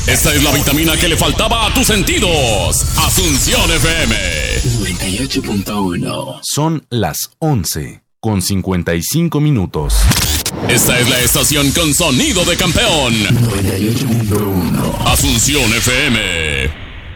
Esta es la vitamina que le faltaba a tus sentidos. Asunción FM 98.1. Son las 11:55. Esta es la estación con sonido de campeón. 98.1. Asunción FM.